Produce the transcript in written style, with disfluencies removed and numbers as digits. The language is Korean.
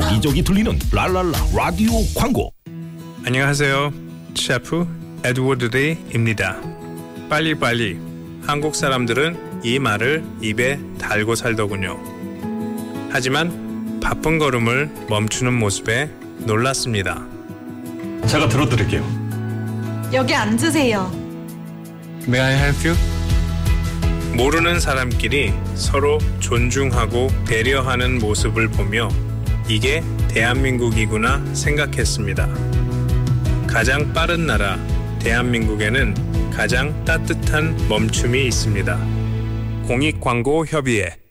여기저기 들리는 랄랄라 라디오 광고. 안녕하세요. 셰프 에드워드 리입니다. 빨리빨리. 한국 사람들은 이 말을 입에 달고 살더군요. 하지만 바쁜 걸음을 멈추는 모습에 놀랐습니다. 제가 들어드릴게요. 여기 앉으세요. May I help you? 모르는 사람끼리 서로 존중하고 배려하는 모습을 보며 이게 대한민국이구나 생각했습니다. 가장 빠른 나라 대한민국에는 가장 따뜻한 멈춤이 있습니다. 공익광고협의회